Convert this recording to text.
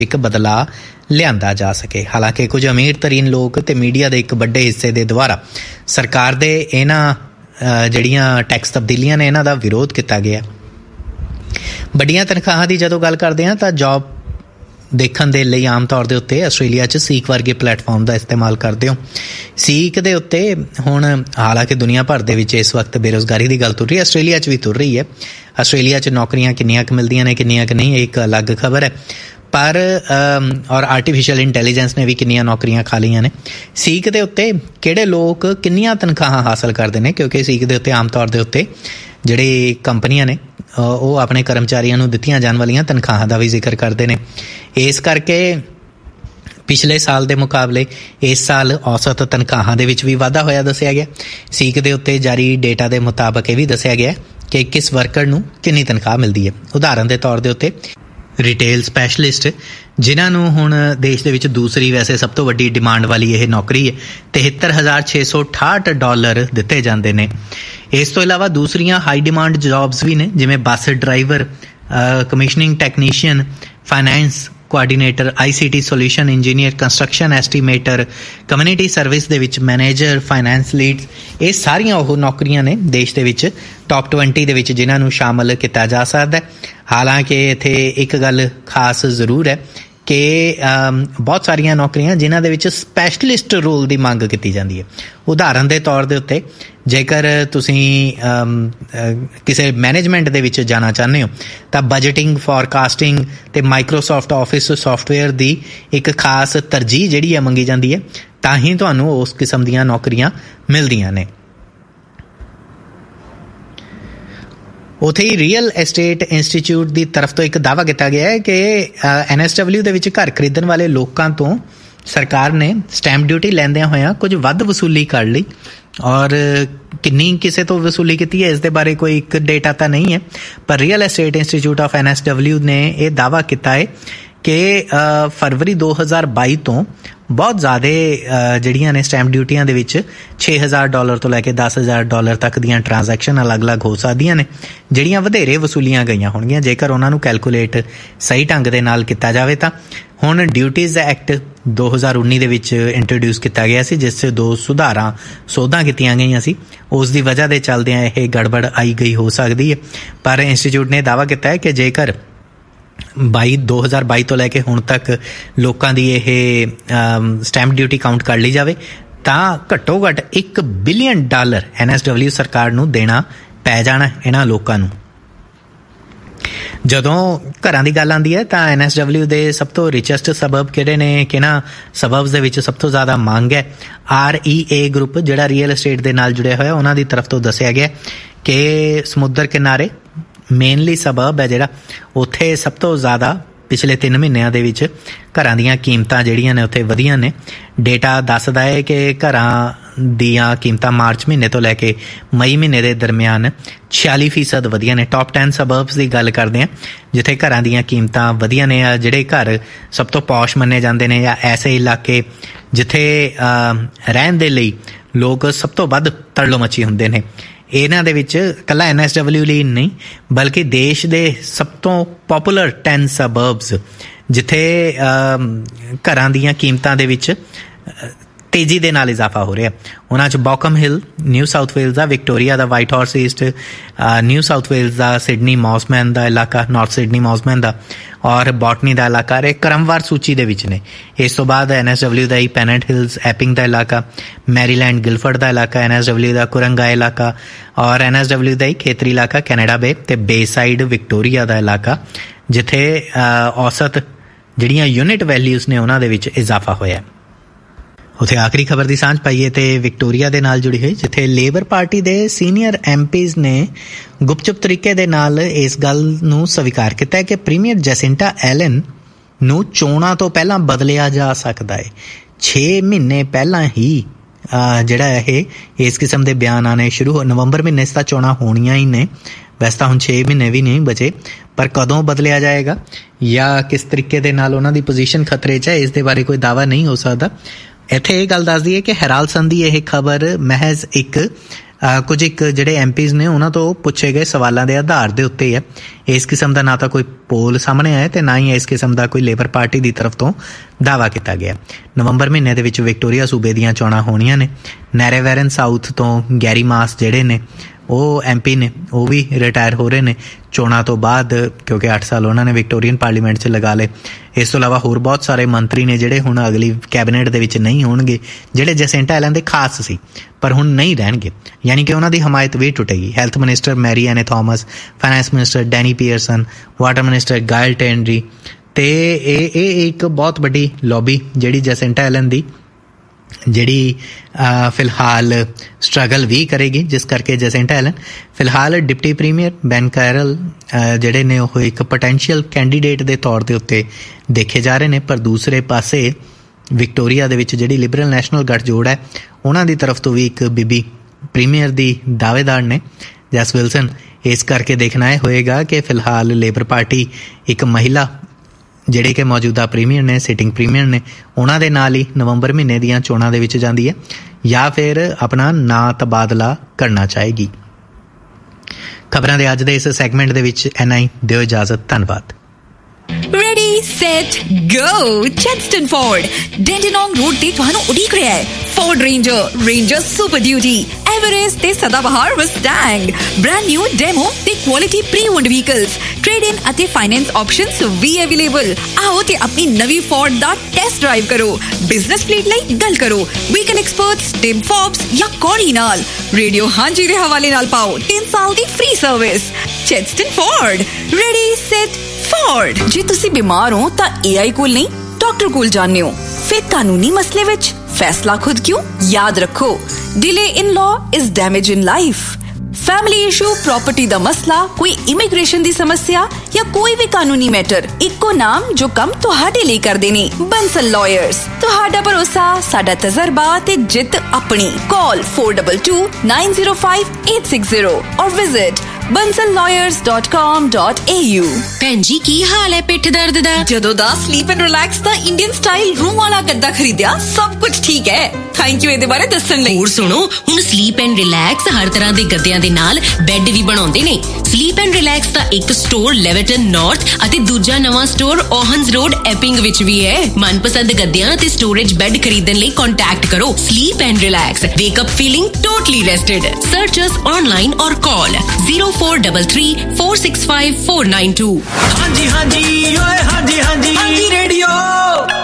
ਇੱਕ ਬਦਲਾਅ ਲਿਆਂਦਾ ਜਾ ਸਕੇ। ਹਾਲਾਂਕਿ ਕੁਝ ਅਮੀਰ ਤਰੀਨ ਲੋਕ ਅਤੇ ਮੀਡੀਆ ਦੇ ਇੱਕ ਵੱਡੇ ਹਿੱਸੇ ਦੇ ਦੁਆਰਾ ਸਰਕਾਰ ਦੇ ਇਹਨਾਂ ਜਿਹੜੀਆਂ ਟੈਕਸ ਤਬਦੀਲੀਆਂ ਨੇ ਇਹਨਾਂ ਦਾ ਵਿਰੋਧ ਕੀਤਾ ਗਿਆ। ਵੱਡੀਆਂ ਤਨਖਾਹਾਂ ਦੀ ਜਦੋਂ ਗੱਲ ਕਰਦੇ ਹਾਂ ਤਾਂ ਜੌਬ ਦੇਖਣ ਦੇ ਲਈ ਆਮ ਤੌਰ ਦੇ ਉੱਤੇ ਆਸਟ੍ਰੇਲੀਆ 'ਚ ਸੀਕ ਵਰਗੇ ਪਲੇਟਫਾਰਮ ਦਾ ਇਸਤੇਮਾਲ ਕਰਦੇ ਹੋ। ਸੀਕ ਦੇ ਉੱਤੇ ਹੁਣ ਹਾਲਾਂਕਿ ਦੁਨੀਆ ਭਰ ਦੇ ਵਿੱਚ ਇਸ ਵਕਤ ਬੇਰੁਜ਼ਗਾਰੀ ਦੀ ਗੱਲ ਤੁਰ ਰਹੀ ਹੈ, ਆਸਟ੍ਰੇਲੀਆ 'ਚ ਵੀ ਤੁਰ ਰਹੀ ਹੈ। ਆਸਟ੍ਰੇਲੀਆ 'ਚ ਨੌਕਰੀਆਂ ਕਿੰਨੀਆਂ ਕੁ ਮਿਲਦੀਆਂ ਨੇ, ਕਿੰਨੀਆਂ ਕੁ ਨਹੀਂ, ਇਹ ਇੱਕ ਅਲੱਗ ਖਬਰ ਹੈ। ਪਰ ਔਰ ਆਰਟੀਫਿਸ਼ੀਅਲ ਇੰਟੈਲੀਜੈਂਸ ਨੇ ਵੀ ਕਿੰਨੀਆਂ ਨੌਕਰੀਆਂ ਖਾ ਲਈਆਂ ਨੇ। ਸੀਕ ਦੇ ਉੱਤੇ ਕਿਹੜੇ ਲੋਕ ਕਿੰਨੀਆਂ ਤਨਖਾਹਾਂ ਹਾਸਲ ਕਰਦੇ ਨੇ, ਕਿਉਂਕਿ ਸੀਕ ਦੇ ਉੱਤੇ ਆਮ ਤੌਰ ਦੇ ਉੱਤੇ ਜਿਹੜੀ ਕੰਪਨੀਆਂ ਨੇ ਉਹ ਆਪਣੇ ਕਰਮਚਾਰੀਆਂ ਨੂੰ ਦਿੱਤੀਆਂ ਜਾਣ ਵਾਲੀਆਂ ਤਨਖਾਹਾਂ ਦਾ ਵੀ ਜ਼ਿਕਰ ਕਰਦੇ ਨੇ। ਇਸ ਕਰਕੇ ਪਿਛਲੇ ਸਾਲ ਦੇ ਮੁਕਾਬਲੇ ਇਸ ਸਾਲ ਔਸਤ ਤਨਖਾਹਾਂ ਦੇ ਵਿੱਚ ਵੀ ਵਾਧਾ ਹੋਇਆ ਦੱਸਿਆ ਗਿਆ। ਸੀਕ ਦੇ ਉੱਤੇ ਜਾਰੀ ਡੇਟਾ ਦੇ ਮੁਤਾਬਕ ਇਹ ਵੀ ਦੱਸਿਆ ਗਿਆ ਕਿ ਕਿਸ ਵਰਕਰ ਨੂੰ ਕਿੰਨੀ ਤਨਖਾਹ ਮਿਲਦੀ ਹੈ। ਉਦਾਹਰਨ ਦੇ ਤੌਰ ਦੇ ਉੱਤੇ ਰਿਟੇਲ ਸਪੈਸ਼ਲਿਸਟ, ਜਿਨ੍ਹਾਂ ਨੂੰ ਹੁਣ ਦੇਸ਼ ਦੇ ਵਿੱਚ ਦੂਸਰੀ ਵੈਸੇ ਸਭ ਤੋਂ ਵੱਡੀ ਡਿਮਾਂਡ ਵਾਲੀ ਇਹ ਨੌਕਰੀ ਹੈ, $73,668 ਦਿੱਤੇ ਜਾਂਦੇ ਨੇ। ਇਸ ਤੋਂ ਇਲਾਵਾ ਦੂਸਰੀਆਂ ਹਾਈ ਡਿਮਾਂਡ ਜੌਬਸ ਵੀ ਨੇ, ਜਿਵੇਂ bus driver, ਕਮਿਸ਼ਨਿੰਗ technician, finance coordinator, ICT solution engineer, construction ਐਸਟੀਮੇਟਰ, community service ਦੇ ਵਿੱਚ ਮੈਨੇਜਰ, ਫਾਈਨੈਂਸ ਲੀਡਸ। ਇਹ ਸਾਰੀਆਂ ਉਹ ਨੌਕਰੀਆਂ ਨੇ ਦੇਸ਼ ਦੇ ਵਿੱਚ ਟੌਪ 20 ਦੇ ਵਿੱਚ ਜਿਨ੍ਹਾਂ ਨੂੰ ਸ਼ਾਮਲ ਕੀਤਾ ਜਾ ਸਕਦਾ ਹੈ। ਹਾਲਾਂਕਿ ਇੱਥੇ ਇੱਕ ਗੱਲ ਖਾਸ ਜ਼ਰੂਰ ਹੈ ਕਿ ਬਹੁਤ ਸਾਰੀਆਂ ਨੌਕਰੀਆਂ ਜਿਨ੍ਹਾਂ ਦੇ ਵਿੱਚ ਸਪੈਸ਼ਲਿਸਟ ਰੋਲ ਦੀ ਮੰਗ ਕੀਤੀ ਜਾਂਦੀ ਹੈ। ਉਦਾਹਰਨ ਦੇ ਤੌਰ ਦੇ ਉੱਤੇ ਜੇਕਰ ਤੁਸੀਂ ਕਿਸੇ ਮੈਨੇਜਮੈਂਟ ਦੇ ਵਿੱਚ ਜਾਣਾ ਚਾਹੁੰਦੇ ਹੋ ਤਾਂ ਬਜਟਿੰਗ, ਫੋਰਕਾਸਟਿੰਗ ਅਤੇ ਮਾਈਕਰੋਸਾਫਟ ਆਫਿਸ ਸੌਫਟਵੇਅਰ ਦੀ ਇੱਕ ਖਾਸ ਤਰਜੀਹ ਜਿਹੜੀ ਹੈ ਮੰਗੀ ਜਾਂਦੀ ਹੈ, ਤਾਂ ਹੀ ਤੁਹਾਨੂੰ ਉਸ ਕਿਸਮ ਦੀਆਂ ਨੌਕਰੀਆਂ ਮਿਲਦੀਆਂ ਨੇ। ਉੱਥੇ ਹੀ ਰੀਅਲ ਐਸਟੇਟ ਇੰਸਟੀਚਿਊਟ ਦੀ ਤਰਫ ਤੋਂ ਇੱਕ ਦਾਅਵਾ ਕੀਤਾ ਗਿਆ ਹੈ ਕਿ NSW ਦੇ ਵਿੱਚ ਘਰ ਖਰੀਦਣ ਵਾਲੇ ਲੋਕਾਂ ਤੋਂ ਸਰਕਾਰ ਨੇ ਸਟੈਂਪ ਡਿਊਟੀ ਲੈਂਦਿਆਂ ਹੋਇਆਂ ਕੁਝ ਵੱਧ ਵਸੂਲੀ ਕਰ ਲਈ, ਔਰ ਕਿੰਨੀ ਕਿਸੇ ਤੋਂ ਵਸੂਲੀ ਕੀਤੀ ਹੈ ਇਸ ਦੇ ਬਾਰੇ ਕੋਈ ਇੱਕ ਡੇਟਾ ਤਾਂ ਨਹੀਂ ਹੈ। ਪਰ real estate institute of NSW ਨੇ ਇਹ ਦਾਅਵਾ ਕੀਤਾ ਹੈ ਕਿ ਫਰਵਰੀ 2022 ਤੋਂ ਬਹੁਤ ਜ਼ਿਆਦਾ ਜਿਹੜੀਆਂ ਨੇ ਸਟੈਂਪ ਡਿਊਟੀਆਂ ਦੇ ਵਿੱਚ $6,000 ਤੋਂ ਲੈ ਕੇ $10,000 ਤੱਕ ਦੀਆਂ ਟ੍ਰਾਂਜੈਕਸ਼ਨ ਅਲੱਗ-ਅਲੱਗ ਹੋ ਸਕਦੀਆਂ ਨੇ, ਜਿਹੜੀਆਂ ਵਧੇਰੇ ਵਸੂਲੀਆਂ ਗਈਆਂ ਹੋਣਗੀਆਂ ਜੇਕਰ ਉਹਨਾਂ ਨੂੰ ਕੈਲਕੂਲੇਟ ਸਹੀ ਢੰਗ ਦੇ ਨਾਲ ਕੀਤਾ ਜਾਵੇ। ਤਾਂ ਹੁਣ ਡਿਊਟੀਜ਼ ਐਕਟ 2019 ਦੇ ਵਿੱਚ ਇੰਟਰੋਡਿਊਸ ਕੀਤਾ ਗਿਆ ਸੀ, ਜਿਸ 'ਚ 2 ਸੋਧਾਂ ਕੀਤੀਆਂ ਗਈਆਂ ਸੀ। ਉਸ ਦੀ ਵਜ੍ਹਾ ਦੇ ਚੱਲਦਿਆਂ ਇਹ ਗੜਬੜ ਆਈ ਗਈ ਹੋ ਸਕਦੀ ਹੈ। ਪਰ ਇੰਸਟੀਚਿਊਟ ਨੇ ਦਾਅਵਾ ਕੀਤਾ ਹੈ ਕਿ ਜੇਕਰ 2022 ਤੋਂ ਲੈ ਕੇ ਹੁਣ ਤੱਕ ਲੋਕਾਂ ਦੀ ਇਹ ਸਟੈਂਪ ਡਿਊਟੀ ਕਾਊਂਟ ਕਰ ਲਈ ਜਾਵੇ ਤਾਂ ਘੱਟੋ ਘੱਟ $1 ਬਿਲੀਅਨ NSW ਸਰਕਾਰ ਨੂੰ ਦੇਣਾ ਪੈ ਜਾਣਾ ਇਹਨਾਂ ਲੋਕਾਂ ਨੂੰ। ਜਦੋਂ ਘਰਾਂ ਦੀ ਗੱਲ ਆਉਂਦੀ ਹੈ ਤਾਂ NSW ਦੇ ਸਭ ਤੋਂ ਰਿਚੈਸਟ ਸਬਬ ਕਿਹੜੇ ਨੇ, ਕਿਹਨਾਂ ਸਬਬਸ ਦੇ ਵਿੱਚ ਸਭ ਤੋਂ ਜ਼ਿਆਦਾ ਮੰਗ ਹੈ? REA ਗਰੁੱਪ ਜਿਹੜਾ ਰੀਅਲ ਐਸਟੇਟ ਦੇ ਨਾਲ ਜੁੜਿਆ ਹੋਇਆ, ਉਹਨਾਂ ਦੀ ਤਰਫ ਤੋਂ ਦੱਸਿਆ ਗਿਆ ਕਿ ਸਮੁੰਦਰ ਕਿਨਾਰੇ ਮੇਨਲੀ ਸਬਬ ਹੈ ਜਿਹੜਾ, ਉੱਥੇ ਸਭ ਤੋਂ ਜ਼ਿਆਦਾ ਪਿਛਲੇ 3 ਮਹੀਨਿਆਂ ਦੇ ਵਿੱਚ ਘਰਾਂ ਦੀਆਂ ਕੀਮਤਾਂ ਜਿਹੜੀਆਂ ਨੇ ਉੱਥੇ ਵਧੀਆਂ ਨੇ। ਡੇਟਾ ਦੱਸਦਾ ਹੈ ਕਿ ਘਰਾਂ ਦੀਆਂ ਕੀਮਤਾਂ ਮਾਰਚ ਮਹੀਨੇ ਤੋਂ ਲੈ ਕੇ ਮਈ ਮਹੀਨੇ ਦੇ ਦਰਮਿਆਨ 46% ਵਧੀਆਂ ਨੇ। ਟੌਪ 10 ਸਬਬਸ ਦੀ ਗੱਲ ਕਰਦੇ ਹਾਂ ਜਿੱਥੇ ਘਰਾਂ ਦੀਆਂ ਕੀਮਤਾਂ ਵਧੀਆਂ ਨੇ। ਜਿਹੜੇ ਘਰ ਸਭ ਤੋਂ ਪੌਸ਼ ਮੰਨੇ ਜਾਂਦੇ ਨੇ ਜਾਂ ਐਸੇ ਇਲਾਕੇ ਜਿੱਥੇ ਰਹਿਣ ਦੇ ਲਈ ਲੋਕ ਸਭ ਤੋਂ ਵੱਧ ਤਰਲੋ ਮੱਛੀ ਹੁੰਦੇ ਨੇ, ਇਹਨਾਂ ਦੇ ਵਿੱਚ ਇਕੱਲਾ NSW ਲਈ ਨਹੀਂ ਬਲਕਿ ਦੇਸ਼ ਦੇ ਸਭ ਤੋਂ ਪੋਪੂਲਰ 10 ਸਬਰਬਸ ਜਿੱਥੇ ਘਰਾਂ ਦੀਆਂ ਕੀਮਤਾਂ ਦੇ ਵਿੱਚ ਤੇਜ਼ੀ ਦੇ ਨਾਲ ਇਜ਼ਾਫਾ ਹੋ ਰਿਹਾ, ਉਹਨਾਂ 'ਚ ਬੌਕਮ ਹਿਲ ਨਿਊ ਸਾਊਥ ਵੇਲਜ਼ ਦਾ, ਵਿਕਟੋਰੀਆ ਦਾ white horse East new south Wales ਦਾ, ਸਿਡਨੀ ਮੌਸਮੈਨ ਦਾ ਇਲਾਕਾ ਨਾਰਥ ਸਿਡਨੀ ਮੌਸਮੈਨ ਦਾ, ਔਰ ਬੌਟਨੀ ਦਾ ਇਲਾਕਾ ਇਹ ਕ੍ਰਮਵਾਰ ਸੂਚੀ ਦੇ ਵਿੱਚ ਨੇ। ਇਸ ਤੋਂ ਬਾਅਦ NSW ਦਾ ਹੀ ਪੈਨਟ ਹਿਲਸ ਐਪਿੰਗ ਦਾ ਇਲਾਕਾ, ਮੈਰੀਲੈਂਡ ਗਿਲਫਰਡ ਦਾ ਇਲਾਕਾ, NSW ਦਾ ਕੁਰੰਗਾ ਇਲਾਕਾ, ਔਰ NSW ਦਾ ਹੀ ਖੇਤਰੀ ਇਲਾਕਾ ਕੈਨੇਡਾ ਬੇ ਅਤੇ ਬੇਸਾਈਡ ਵਿਕਟੋਰੀਆ ਦਾ ਇਲਾਕਾ, ਜਿੱਥੇ ਔਸਤ ਜਿਹੜੀਆਂ ਯੂਨਿਟ ਵੈਲਿਊਜ਼ ਨੇ ਉਹਨਾਂ ਦੇ ਵਿੱਚ ਇਜ਼ਾਫਾ ਹੋਇਆ। ਉੱਥੇ ਆਖਰੀ ਖਬਰ ਦੀ ਸਾਂਝ ਪਾਈਏ ਤੇ ਵਿਕਟੋਰੀਆ ਦੇ ਨਾਲ ਜੁੜੀ ਹੋਈ, ਜਿੱਥੇ ਲੇਬਰ ਪਾਰਟੀ ਦੇ ਸੀਨੀਅਰ MPs ਨੇ ਗੁਪਚੁਪ ਤਰੀਕੇ ਦੇ ਨਾਲ ਇਸ ਗੱਲ ਨੂੰ ਸਵੀਕਾਰ ਕੀਤਾ ਹੈ ਕਿ ਪ੍ਰੀਮੀਅਰ ਜੈਸਿੰਟਾ ਐਲਨ ਨੂੰ ਚੋਣਾਂ ਤੋਂ ਪਹਿਲਾਂ ਬਦਲਿਆ ਜਾ ਸਕਦਾ ਹੈ। 6 ਮਹੀਨੇ ਪਹਿਲਾਂ ਹੀ ਜਿਹੜਾ ਇਹ ਇਸ ਕਿਸਮ ਦੇ ਬਿਆਨ ਆਉਣੇ ਸ਼ੁਰੂ ਹੋ, ਨਵੰਬਰ ਮਹੀਨੇ 'ਚ ਤਾਂ ਚੋਣਾਂ ਹੋਣੀਆਂ ਹੀ ਨੇ, ਵੈਸੇ ਤਾਂ ਹੁਣ 6 ਮਹੀਨੇ ਵੀ ਨਹੀਂ ਬਚੇ, ਪਰ ਕਦੋਂ ਬਦਲਿਆ ਜਾਏਗਾ ਜਾਂ ਕਿਸ ਤਰੀਕੇ ਦੇ ਨਾਲ ਉਹਨਾਂ ਦੀ ਪੋਜੀਸ਼ਨ ਖਤਰੇ 'ਚ ਹੈ ਇਸ ਦੇ ਬਾਰੇ ਕੋਈ ਦਾਅਵਾ ਨਹੀਂ ਹੋ ਸਕਦਾ। ਇੱਥੇ ਇਹ ਗੱਲ ਦੱਸਦੀ ਹੈ ਕਿ ਹੈਰਾਲਡ ਸਨ ਦੀ ਇਹ ਖਬਰ ਮਹਿਜ਼ ਇੱਕ ਕੁਝ ਇੱਕ ਜਿਹੜੇ MPs ਨੇ ਉਹਨਾਂ ਤੋਂ ਪੁੱਛੇ ਗਏ ਸਵਾਲਾਂ ਦੇ ਆਧਾਰ ਦੇ ਉੱਤੇ ਹੈ। ਇਸ ਕਿਸਮ ਦਾ ਨਾ ਤਾਂ ਕੋਈ ਪੋਲ ਸਾਹਮਣੇ ਆਇਆ ਤੇ ਨਾ ਹੀ ਇਸ ਕਿਸਮ ਦਾ ਕੋਈ ਲੇਬਰ ਪਾਰਟੀ ਦੀ ਤਰਫ ਤੋਂ ਦਾਅਵਾ ਕੀਤਾ ਗਿਆ। ਨਵੰਬਰ ਮਹੀਨੇ ਦੇ ਵਿੱਚ ਵਿਕਟੋਰੀਆ ਸੂਬੇ ਦੀਆਂ ਚੋਣਾਂ ਹੋਣੀਆਂ ਨੇ। ਨੈਰੇਵੈਰਨ ਸਾਊਥ ਤੋਂ ਗੈਰੀ ਮਾਸ ਜਿਹੜੇ ਨੇ ਉਹ MP ਨੇ, ਉਹ ਵੀ ਰਿਟਾਇਰ ਹੋ ਰਹੇ ਨੇ ਚੋਣਾਂ ਤੋਂ ਬਾਅਦ, ਕਿਉਂਕਿ 8 ਸਾਲ ਉਹਨਾਂ ਨੇ ਵਿਕਟੋਰੀਅਨ ਪਾਰਲੀਮੈਂਟ 'ਚ ਲਗਾ ਲਏ। ਇਸ ਤੋਂ ਇਲਾਵਾ ਹੋਰ ਬਹੁਤ ਸਾਰੇ ਮੰਤਰੀ ਨੇ ਜਿਹੜੇ ਹੁਣ ਅਗਲੀ ਕੈਬਨਿਟ ਦੇ ਵਿੱਚ ਨਹੀਂ ਹੋਣਗੇ, ਜਿਹੜੇ ਜੈਸਿੰਟਾ ਐਲਨ ਦੇ ਖਾਸ ਸੀ ਪਰ ਹੁਣ ਨਹੀਂ ਰਹਿਣਗੇ, ਯਾਨੀ ਕਿ ਉਹਨਾਂ ਦੀ ਹਮਾਇਤ ਵੀ ਟੁੱਟੇਗੀ। ਹੈਲਥ ਮਿਨਿਸਟਰ ਮੈਰੀ ਐਨੇ Thomas, finance minister Danny Pearson, water minister ਗਾਇਲ ਟੈਂਡਰੀ, ਤੇ ਇਹ ਇੱਕ ਬਹੁਤ ਵੱਡੀ ਲੌਬੀ ਜਿਹੜੀ ਜੈਸਿੰਟਾ ਐਲਨ ਦੀ ਜਿਹੜੀ ਫਿਲਹਾਲ ਸਟਰਗਲ ਵੀ ਕਰੇਗੀ, ਜਿਸ ਕਰਕੇ ਜੈਸਿੰਟਾ ਐਲਨ ਫਿਲਹਾਲ ਡਿਪਟੀ ਪ੍ਰੀਮੀਅਰ ਬੈਨ ਕਾਰਲ ਜਿਹੜੇ ਨੇ ਉਹ ਇੱਕ ਪੋਟੈਂਸ਼ੀਅਲ ਕੈਂਡੀਡੇਟ ਦੇ ਤੌਰ ਦੇ ਉੱਤੇ ਦੇਖੇ ਜਾ ਰਹੇ ਨੇ। ਪਰ ਦੂਸਰੇ ਪਾਸੇ ਵਿਕਟੋਰੀਆ ਦੇ ਵਿੱਚ ਜਿਹੜੀ ਲਿਬਰਲ ਨੈਸ਼ਨਲ ਗੱਠਜੋੜ ਹੈ ਉਹਨਾਂ ਦੀ ਤਰਫ ਤੋਂ ਵੀ ਇੱਕ ਬੀਬੀ ਪ੍ਰੀਮੀਅਰ ਦੀ ਦਾਅਵੇਦਾਰ ਨੇ, ਜੈਸ ਵਿਲਸਨ। ਇਸ ਕਰਕੇ ਦੇਖਣਾ ਇਹ ਹੋਏਗਾ ਕਿ ਫਿਲਹਾਲ ਲੇਬਰ ਪਾਰਟੀ ਇੱਕ ਮਹਿਲਾ ਜਿਹੜੇ ਕਿ ਮੌਜੂਦਾ ਪ੍ਰੀਮੀਅਰ ਨੇ, ਸਿਟਿੰਗ ਪ੍ਰੀਮੀਅਰ ਨੇ, ਉਹਨਾਂ ਦੇ ਨਾਲ ਹੀ ਨਵੰਬਰ ਮਹੀਨੇ ਦੀਆਂ ਚੋਣਾਂ ਦੇ ਵਿੱਚ ਜਾਂਦੀ ਹੈ ਜਾਂ ਫਿਰ ਆਪਣਾ ਨਾਂ ਤਬਾਦਲਾ ਕਰਨਾ ਚਾਹੇਗੀ। ਖਬਰਾਂ ਦੇ ਅੱਜ ਦੇ ਇਸ ਸੈਗਮੈਂਟ ਦੇ ਵਿੱਚ ਇੰਨਾ ਹੀ। ਦਿਓ ਇਜਾਜ਼ਤ। ਧੰਨਵਾਦ। Ready, set, go! Chadstone Ford, Dandenong Road ਤੇ ਤੁਹਾਨੂੰ ਉਡੀਕ ਰਿਹਾ ਹੈ। Ford Ranger, Ranger Super Duty, Everest ਤੇ ਸਦਾਬਹਾਰ Mustang, brand new demo ਤੇ quality pre-owned vehicles, trade-in ਅਤੇ finance options ਵੀ available। ਆਓ ਤੇ ਆਪਣੀ ਨਵੀਂ Ford ਦਾ ਟੈਸਟ ਡਰਾਈਵ ਕਰੋ। ਬਿਜ਼ਨਸ ਫਲੀਟ ਲਈ ਗੱਲ ਕਰੋ ਵੀਕਲ ਐਕਸਪਰਟਸ ਟਿਮ ਫੋਬਸ ਜਾਂ ਕੋਰੀ ਨਾਲ। ਰੇਡੀਓ ਹਾਂਜੀ ਦੇ ਹਵਾਲੇ ਨਾਲ ਪਾਓ 3 ਸਾਲ ਦੀ free service. Chadstone Ford, ready, set, Ford। ਜੇ ਤੁਸੀਂ ਬਿਮਾਰ ਹੋ ਤਾਂ AI ਕੋਲ ਨਹੀਂ, ਡਾਕਟਰ ਕੋਲ ਜਾਂਦੇ ਹੋ। ਫਿਰ ਕਾਨੂੰਨੀ ਮਸਲੇ ਵਿੱਚ ਫੈਸਲਾ ਖੁਦ ਕਿਉਂ? ਯਾਦ ਰੱਖੋ, delay in law is damage in life। Family issue, property ਦਾ ਮਸਲਾ, ਕੋਈ ਇਮੀਗ੍ਰੇਸ਼ਨ ਦੀ ਸਮੱਸਿਆ ਜਾਂ ਕੋਈ ਵੀ ਕਾਨੂੰਨੀ ਮੈਟਰ, ਇੱਕੋ ਨਾਮ ਜੋ ਕੰਮ ਤੁਹਾਡੇ ਲਈ ਕਰਦੇ ਨੇ, ਬੰਸਲ ਲਾਇਰਸ। ਤੁਹਾਡਾ ਭਰੋਸਾ, ਸਾਡਾ ਤਜਰਬਾ ਤੇ ਜਿੱਤ ਆਪਣੀ। ਕਾਲ 422905 ਔਰ ਵਿਜ਼ਿਟ bansallawyers.com.au। ਭੈਣ ਜੀ ਕੀ ਹਾਲ ਹੈ ਪਿੱਠ ਦਰਦ ਦਾ? ਜਦੋਂ ਦਾ sleep and relax the Indian style room ਵਾਲਾ ਗੱਦਾ ਖਰੀਦਿਆ ਸਭ ਕੁਝ ਠੀਕ ਹੈ। ਥੈਂਕ ਯੂ ਇਹਦੇ ਬਾਰੇ ਦੱਸਣ ਲਈ। ਹੋਰ ਸੁਣੋ, ਹੁਣ ਸਲੀਪ ਐਂਡ ਰਿਲੈਕਸ ਹਰ ਤਰ੍ਹਾਂ ਦੇ ਗੱਦਿਆਂ ਦੇ ਨਾਲ ਬੈੱਡ ਵੀ ਬਣਾਉਂਦੇ ਨੇ। ਸਲੀਪ ਐਂਡ ਰਿਲੈਕਸ ਦਾ ਇੱਕ ਸਟੋਰ ਲੈਵਰਟਨ ਨਾਰਥ ਅਤੇ ਦੂਜਾ ਨਵਾਂ ਸਟੋਰ ਓਹਨਸ ਰੋਡ ਐਪਿੰਗ ਵਿੱਚ ਵੀ ਹੈ। ਮਨਪਸੰਦ ਗੱਦਿਆਂ ਤੇ ਸਟੋਰੇਜ ਬੈੱਡ ਖਰੀਦਣ ਲਈ ਕੰਟੈਕਟ ਕਰੋ sleep and relax. ਵੇਕ up feeling totally ਰੈਸਟਡ। Search us online ਔਰ ਕਾਲ 0433465492। ਹਾਂਜੀ ਹਾਂਜੀ ਓਏ ਹਾਂਜੀ ਹਾਂਜੀ ਹਾਂਜੀ ਰੇਡੀਓ